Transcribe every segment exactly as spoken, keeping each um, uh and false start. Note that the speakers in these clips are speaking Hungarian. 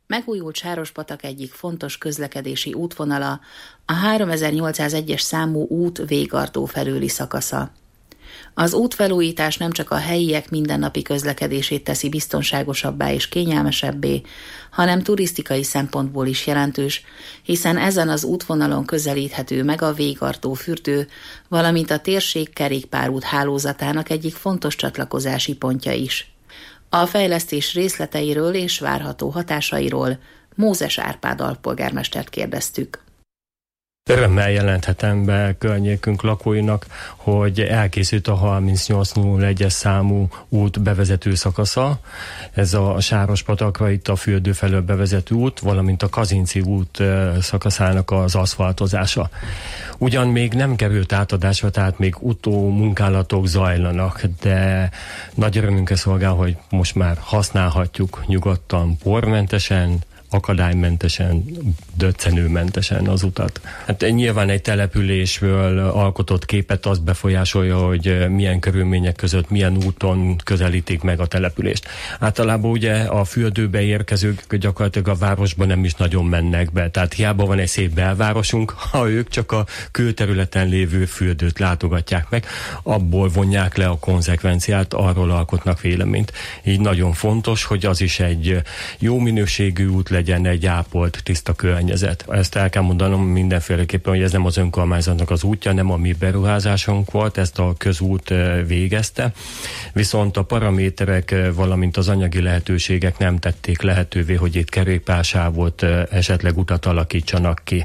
Megújult Sárospatak egyik fontos közlekedési útvonala, a háromezer-nyolcszázegyes számú út Végartó felőli szakasza. Az útfelújítás nem csak a helyiek mindennapi közlekedését teszi biztonságosabbá és kényelmesebbé, hanem turisztikai szempontból is jelentős, hiszen ezen az útvonalon közelíthető meg a Végartó fürdő, valamint a térség kerékpárút hálózatának egyik fontos csatlakozási pontja is. A fejlesztés részleteiről és várható hatásairól Mózes Árpád alpolgármestert kérdeztük. Örömmel jelenthetem be környékünk lakóinak, hogy elkészült a harmincnyolc nulla egyes számú út bevezető szakasza. Ez a Sárospatakra, itt a fürdő felől bevezető út, valamint a Kazinczy út szakaszának az aszfaltozása. Ugyan még nem került átadásra, tehát még utó munkálatok zajlanak, de nagy örömünkre szolgál, hogy most már használhatjuk nyugodtan, pormentesen, akadálymentesen, döccenőmentesen az utat. Hát nyilván egy településről alkotott képet azt befolyásolja, hogy milyen körülmények között, milyen úton közelítik meg a települést. Általában ugye a fürdőbe érkezők gyakorlatilag a városba nem is nagyon mennek be, tehát hiába van egy szép belvárosunk, ha ők csak a külterületen lévő fürdőt látogatják meg, abból vonják le a konzekvenciát, arról alkotnak véleményt. Így nagyon fontos, hogy az is egy jó minőségű út legyen, egy ápolt, tiszta környezet. Ezt el kell mondanom mindenféleképpen, hogy ez nem az önkormányzatnak az útja, nem a mi beruházásunk volt, ezt a közút végezte. Viszont a paraméterek, valamint az anyagi lehetőségek nem tették lehetővé, hogy itt kerékpársávot, esetleg utat alakítsanak ki.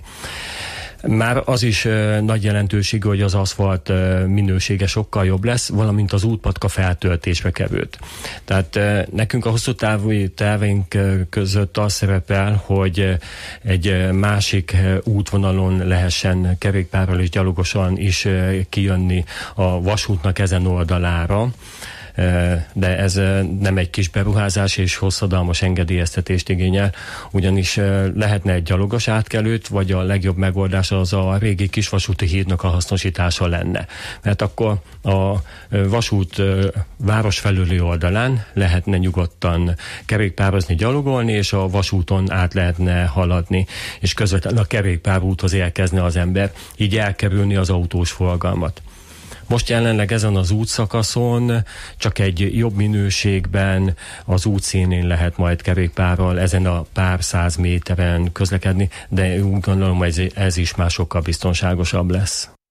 Már az is uh, nagy jelentőségű, hogy az aszfalt uh, minősége sokkal jobb lesz, valamint az útpatka feltöltésbe került. Tehát uh, nekünk a hosszú távú terveink uh, között az szerepel, hogy uh, egy uh, másik uh, útvonalon lehessen kerékpárral és gyalogosan is uh, kijönni a vasútnak ezen oldalára. De ez nem egy kis beruházás és hosszadalmas engedélyeztetést igényel, ugyanis lehetne egy gyalogos átkelőt, vagy a legjobb megoldás az a régi kisvasúti hídnak a hasznosítása lenne. Mert akkor a vasút város felüli oldalán lehetne nyugodtan kerékpározni, gyalogolni, és a vasúton át lehetne haladni, és közvetlenül a kerékpárúthoz érkezne az ember, így elkerülni az autós forgalmat. Most jelenleg ezen az útszakaszon csak egy jobb minőségben az útszínén lehet majd kerékpárral ezen a pár száz méteren közlekedni, de úgy gondolom, hogy ez, ez is már sokkal biztonságosabb lesz.